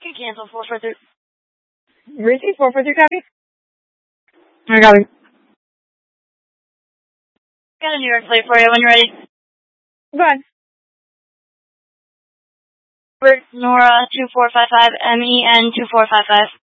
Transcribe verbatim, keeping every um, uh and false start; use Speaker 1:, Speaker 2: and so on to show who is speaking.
Speaker 1: Can cancel four four three.
Speaker 2: Receive four four three copy.
Speaker 1: I got it. Got a New York plate for you when you're ready.
Speaker 2: Go ahead.
Speaker 1: Nora two four five five, M E N two four five five.